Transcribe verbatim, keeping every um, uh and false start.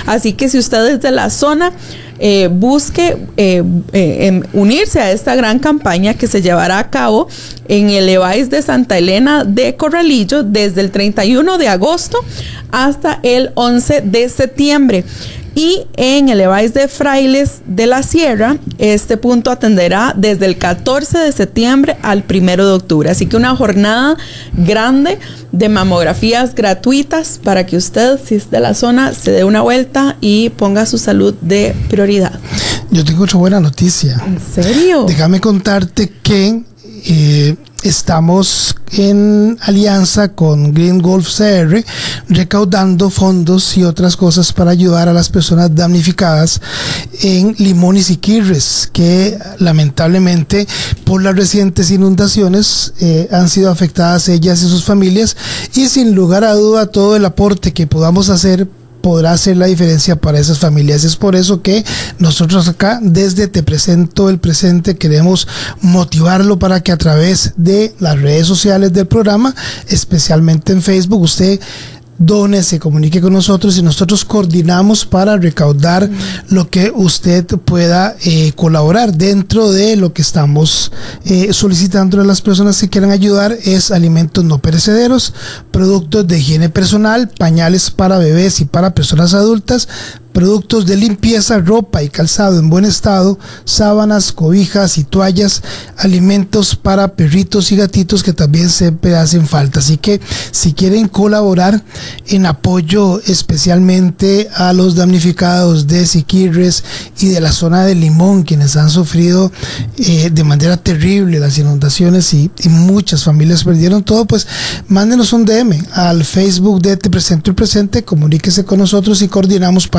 Así que si usted es de la zona, eh, busque eh, eh, unirse a esta gran campaña que se llevará a cabo en el Levi's de Santa Elena de Corralillo desde el treinta y uno de agosto hasta el once de septiembre. Y en el Levi's de Frailes de la Sierra, este punto atenderá desde el catorce de septiembre al primero de octubre. Así que una jornada grande de mamografías gratuitas para que usted, si es de la zona, se dé una vuelta y ponga su salud de prioridad. Yo tengo otra buena noticia. ¿En serio? Déjame contarte que eh, estamos en alianza con Green Golf C R recaudando fondos y otras cosas para ayudar a las personas damnificadas en Limón y Siquirres, que lamentablemente por las recientes inundaciones eh, han sido afectadas ellas y sus familias, y sin lugar a duda todo el aporte que podamos hacer podrá hacer la diferencia para esas familias. Es por eso que nosotros acá desde Te Presento el Presente queremos motivarlo para que a través de las redes sociales del programa, especialmente en Facebook, usted done, se comunique con nosotros y nosotros coordinamos para recaudar lo que usted pueda eh, colaborar. Dentro de lo que estamos eh, solicitando a las personas que quieran ayudar es alimentos no perecederos, productos de higiene personal, pañales para bebés y para personas adultas, productos de limpieza, ropa y calzado en buen estado, sábanas, cobijas y toallas, alimentos para perritos y gatitos que también siempre hacen falta. Así que si quieren colaborar en apoyo especialmente a los damnificados de Siquirres y de la zona de Limón, quienes han sufrido eh, de manera terrible las inundaciones y, y muchas familias perdieron todo, pues mándenos un D M al Facebook de Te Presento el Presente, comuníquese con nosotros y coordinamos para